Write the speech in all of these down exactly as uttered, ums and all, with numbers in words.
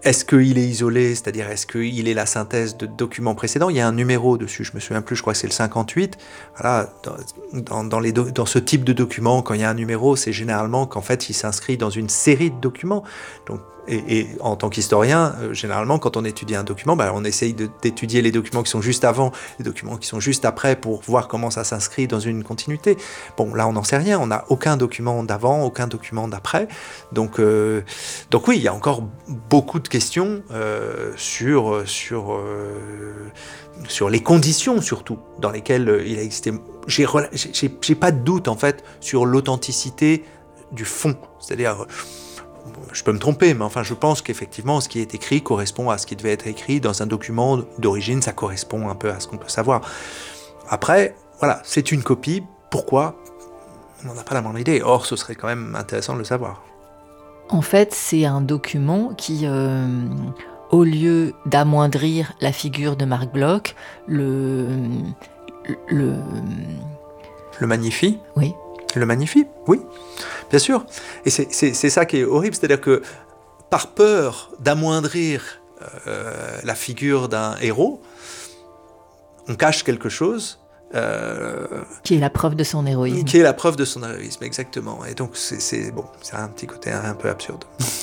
est-ce qu'il est isolé, c'est-à-dire est-ce qu'il est la synthèse de documents précédents? Il y a un numéro dessus, je me souviens plus, je crois que c'est le cinquante-huit. Voilà, dans, dans, dans, les do- dans ce type de document, quand il y a un numéro, c'est généralement qu'en fait, il s'inscrit dans une série de documents. Donc, et, et en tant qu'historien, euh, généralement, quand on étudie un document, bah, on essaye de, d'étudier les documents qui sont juste avant, les documents qui sont juste après, pour voir comment ça s'inscrit dans une continuité. Bon, là, on n'en sait rien, on n'a aucun document d'avant, aucun document d'après. Donc, euh, donc oui, il y a encore beaucoup de questions euh, sur, sur, euh, sur les conditions, surtout, dans lesquelles il a existé. J'ai, j'ai, j'ai pas de doute, en fait, sur l'authenticité du fond. C'est-à-dire, je peux me tromper, mais enfin, je pense qu'effectivement, ce qui est écrit correspond à ce qui devait être écrit dans un document d'origine, ça correspond un peu à ce qu'on peut savoir. Après, voilà, c'est une copie. Pourquoi ? On n'en a pas la moindre idée. Or, ce serait quand même intéressant de le savoir. En fait, c'est un document qui, euh, au lieu d'amoindrir la figure de Marc Bloch, le... le... Le magnifie ? Oui. Le magnifie, oui, bien sûr. Et c'est, c'est, c'est ça qui est horrible, c'est-à-dire que par peur d'amoindrir euh, la figure d'un héros, on cache quelque chose. Euh, qui est la preuve de son héroïsme. Qui est la preuve de son héroïsme, exactement. Et donc, c'est, c'est, bon, c'est un petit côté un peu absurde.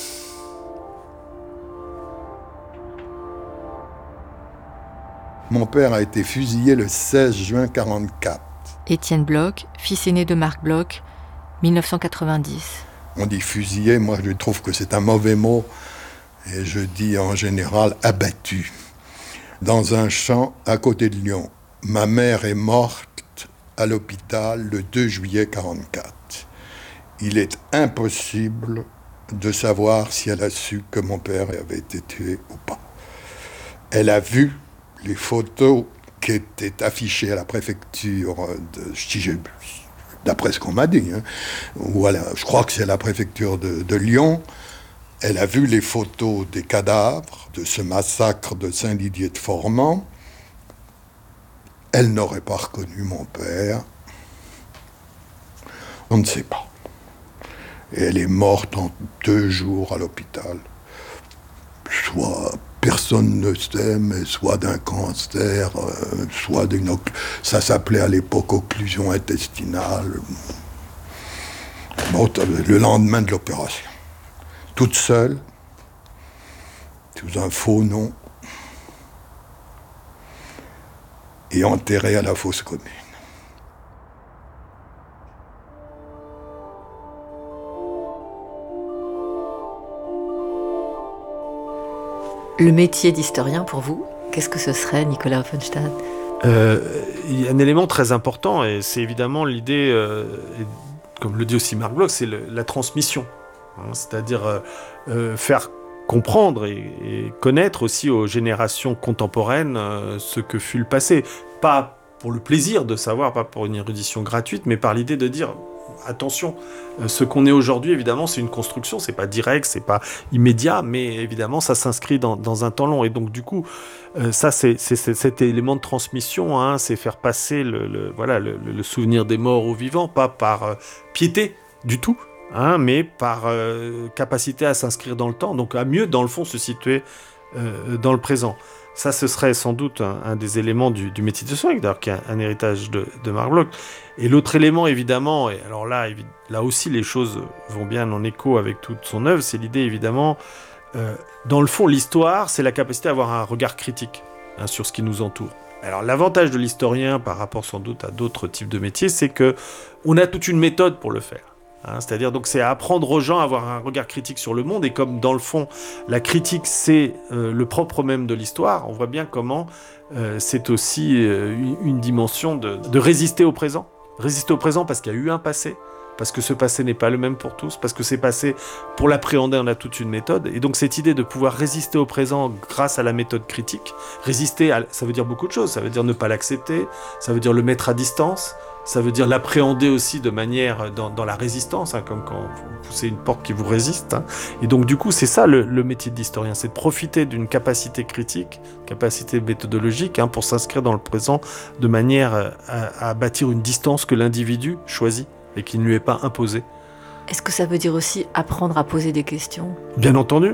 Mon père a été fusillé le seize juin quarante-quatre. Étienne Bloch, fils aîné de Marc Bloch, dix-neuf cent quatre-vingt-dix. On dit fusillé, moi je trouve que c'est un mauvais mot, et je dis en général abattu. Dans un champ à côté de Lyon. Ma mère est morte à l'hôpital le deux juillet quarante-quatre. Il est impossible de savoir si elle a su que mon père avait été tué ou pas. Elle a vu les photos qui étaient affichées à la préfecture de... D'après ce qu'on m'a dit, hein. Voilà, je crois que c'est la préfecture de, de Lyon. Elle a vu les photos des cadavres de ce massacre de Saint-Didier-de-Formans. Elle n'aurait pas reconnu mon père. On ne sait pas. Et elle est morte en deux jours à l'hôpital. Soit personne ne sait, mais soit d'un cancer, euh, soit d'une... Oc... Ça s'appelait à l'époque occlusion intestinale. Bon, le lendemain de l'opération. Toute seule, sous un faux nom, et enterrée à la fosse commune. Le métier d'historien, pour vous, qu'est-ce que ce serait, Nicolas Offenstadt ? euh, Il y a un élément très important, et c'est évidemment l'idée, euh, et comme le dit aussi Marc Bloch, c'est le, la transmission. Hein, c'est-à-dire euh, euh, faire comprendre et, et connaître aussi aux générations contemporaines euh, ce que fut le passé. Pas pour le plaisir de savoir, pas pour une érudition gratuite, mais par l'idée de dire... Attention, ce qu'on est aujourd'hui, évidemment, c'est une construction, c'est pas direct, c'est pas immédiat, mais évidemment, ça s'inscrit dans, dans un temps long. Et donc, du coup, euh, ça, c'est, c'est, c'est cet élément de transmission, hein, c'est faire passer le, le, voilà, le, le souvenir des morts aux vivants, pas par euh, piété du tout, hein, mais par euh, capacité à s'inscrire dans le temps, donc à mieux, dans le fond, se situer euh, dans le présent. Ça, ce serait sans doute un, un des éléments du, du métier de soigne, d'ailleurs, qui est un, un héritage de, de Marc Bloch. Et l'autre élément, évidemment, et alors là, évi- là aussi, les choses vont bien en écho avec toute son œuvre, c'est l'idée, évidemment, euh, dans le fond, l'histoire, c'est la capacité à avoir un regard critique hein, sur ce qui nous entoure. Alors, l'avantage de l'historien, par rapport sans doute à d'autres types de métiers, c'est que on a toute une méthode pour le faire. Hein, c'est-à-dire, donc, c'est apprendre aux gens à avoir un regard critique sur le monde, et comme, dans le fond, la critique, c'est euh, le propre même de l'histoire, on voit bien comment euh, c'est aussi euh, une, une dimension de, de résister au présent. Résister au présent parce qu'il y a eu un passé, parce que ce passé n'est pas le même pour tous, parce que c'est passé, pour l'appréhender, on a toute une méthode. Et donc, cette idée de pouvoir résister au présent grâce à la méthode critique, résister, à, ça veut dire beaucoup de choses. Ça veut dire ne pas l'accepter, ça veut dire le mettre à distance, ça veut dire l'appréhender aussi de manière dans, dans la résistance, hein, comme quand vous poussez une porte qui vous résiste. Hein. Et donc, du coup, c'est ça le, le métier d'historien, c'est de profiter d'une capacité critique, capacité méthodologique, hein, pour s'inscrire dans le présent de manière à, à bâtir une distance que l'individu choisit et qui ne lui est pas imposée. Est-ce que ça veut dire aussi apprendre à poser des questions ? Bien entendu.